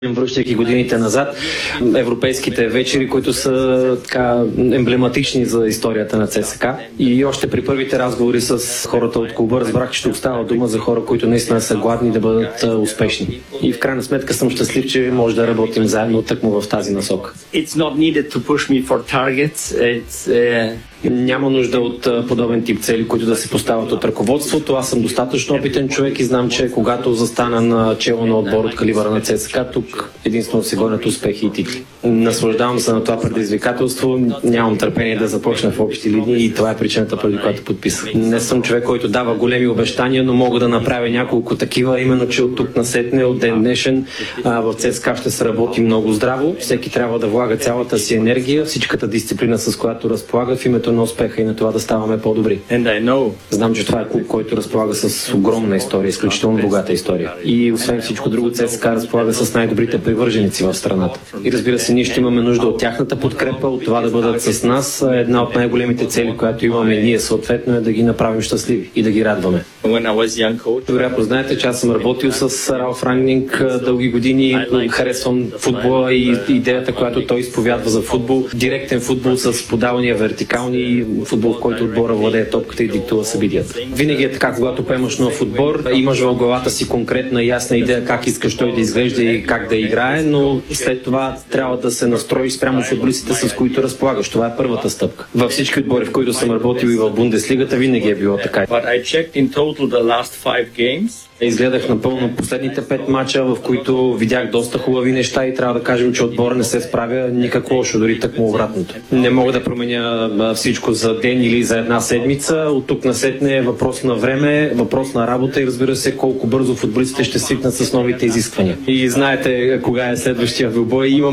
Връщайки годините назад, европейските вечери, които са така емблематични за историята на ЦСКА. И още при първите разговори с хората от клуба разбрах, че ще остава дума за хора, които наистина са гладни да бъдат успешни. И в крайна сметка съм щастлив, че може да работим заедно тъкмо в тази насока. Няма нужда от подобен тип цели, които да се поставят от ръководството. Аз съм достатъчно опитен човек и знам, че когато застана на чело на отбор от калибъра на ЦСКА, тук единствено се гонят успехи и титли. Наслаждавам се на това предизвикателство, нямам търпение да започна в общи линии и това е причината, преди която подписах. Не съм човек, който дава големи обещания, но мога да направя няколко такива, именно че от тук насетне, от ден днешен в ЦСКА ще се работи много здраво. Всеки трябва да влага цялата си енергия, всичката дисциплина, с която разполага, в името на успеха и на това да ставаме по-добри. Знам, че това е клуб, който разполага с огромна история, изключително богата история. И освен всичко друго, ЦСКА разполага с най-добрите привърженици в страната. И разбира се, ние ще имаме нужда от тяхната подкрепа, от това да бъдат с нас. Една от най-големите цели, която имаме ние съответно, е да ги направим щастливи и да ги радваме. Вероятно знаете, че аз съм работил с Ралф Рангник дълги години. Харесвам футбола и идеята, която той изповядва за футбол. Директен футбол с подавания вертикални, футбол, в който отбора владее топката и диктува събитията. Винаги е така, когато поемаш нов отбор, имаш в главата си конкретна ясна идея как искаш той да изглежда и как да играе, но след това трябва да се настроиш спрямо футболистите, с които разполагаш. Това е първата стъпка. Във всички отбори, в които съм работил и в Бундеслигата, винаги е било така. Изгледах напълно последните 5 мача, в които видях доста хубави неща и трябва да кажем, че отбора не се справя никак лошо, дори тъкмо обратното. Не мога да променя всичко за ден или за една седмица. От тук насетне е въпрос на време, въпрос на работа и разбира се колко бързо футболистите ще свикнат с новите изисквания. И знаете кога е следващия двубой.